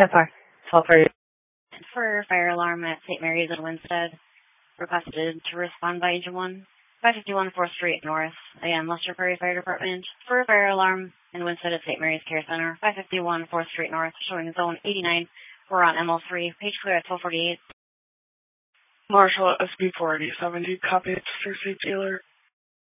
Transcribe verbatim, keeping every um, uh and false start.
ten four. twelve thirty. For fire alarm at Saint Mary's in Winstead, requested to respond by Engine one, five fifty-one fourth Street North. Again, Lester Prairie Fire Department. For fire alarm in Winstead at Saint Mary's Care Center, five fifty-one fourth Street North, showing zone eighty-nine. We're on M L three, page clear at twelve forty-eight. Marshall at S B four eighty-seven, do you copy it, Sir Safe Dealer?